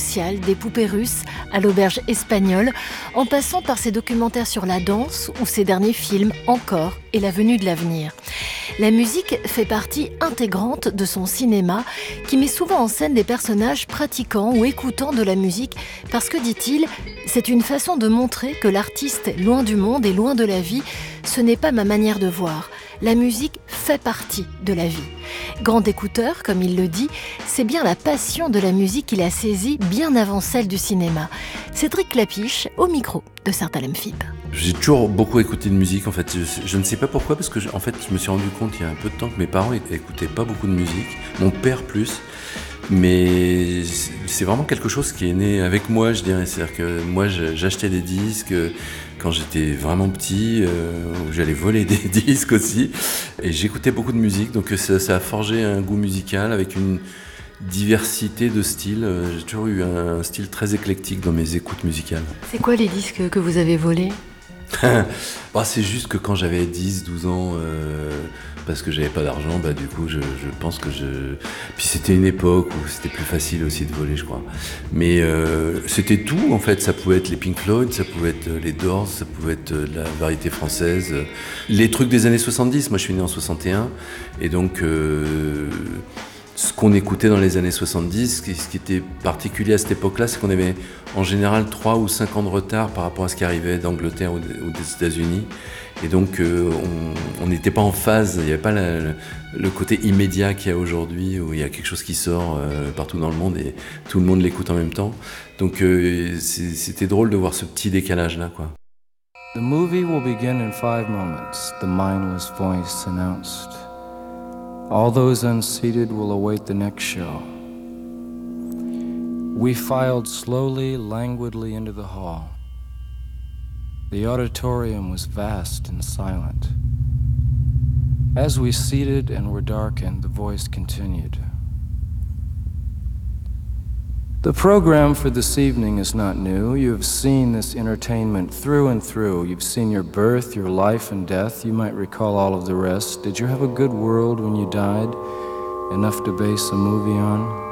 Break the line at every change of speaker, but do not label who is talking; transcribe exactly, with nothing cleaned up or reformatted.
sociale des poupées russes à l'auberge espagnole, en passant par ses documentaires sur la danse ou ses derniers films Encore et La venue de l'avenir. La musique fait partie intégrante de son cinéma qui met souvent en scène des personnages pratiquant ou écoutant de la musique parce que, dit-il, c'est une façon de montrer que l'artiste est loin du monde et loin de la vie. Ce n'est pas ma manière de voir. La musique fait partie de la vie. Grand écouteur, comme il le dit, c'est bien la passion de la musique qu'il a saisie bien avant celle du cinéma. Cédric Clapiche, au micro de Sartal M F I B.
J'ai toujours beaucoup écouté de musique, en fait. Je, je ne sais pas pourquoi, parce que je, en fait, je me suis rendu compte il y a un peu de temps que mes parents écoutaient pas beaucoup de musique, mon père plus. Mais c'est vraiment quelque chose qui est né avec moi, je dirais. C'est-à-dire que moi, j'achetais des disques quand j'étais vraiment petit, euh, où j'allais voler des disques aussi. Et j'écoutais beaucoup de musique, donc ça, ça a forgé un goût musical avec une diversité de styles. J'ai toujours eu un style très éclectique dans mes écoutes musicales.
C'est quoi les disques que vous avez volés ?
Bah, c'est juste que quand j'avais dix douze ans, euh, parce que j'avais pas d'argent, bah, du coup je, je pense que je... Puis c'était une époque où c'était plus facile aussi de voler, je crois. Mais euh, c'était tout en fait, ça pouvait être les Pink Floyd, ça pouvait être les Doors, ça pouvait être de la variété française. Les trucs des années soixante-dix, moi je suis né en soixante et un, et donc... Euh, ce qu'on écoutait dans les années soixante-dix, ce qui était particulier à cette époque-là, c'est qu'on avait en général trois ou cinq ans de retard par rapport à ce qui arrivait d'Angleterre ou des États-Unis. Et donc, euh, on n'était pas en phase, il n'y avait pas la, le côté immédiat qu'il y a aujourd'hui, où il y a quelque chose qui sort euh, partout dans le monde et tout le monde l'écoute en même temps. Donc, euh, c'était drôle de voir ce petit décalage-là, quoi.
The movie will begin in five moments, the mindless voice announced. All those unseated will await the next show. We filed slowly, languidly into the hall. The auditorium was vast and silent. As we seated and were darkened, the voice continued. The program for this evening is not new. You have seen this entertainment through and through. You've seen your birth, your life and death. You might recall all of the rest. Did you have a good world when you died? Enough to base a movie on?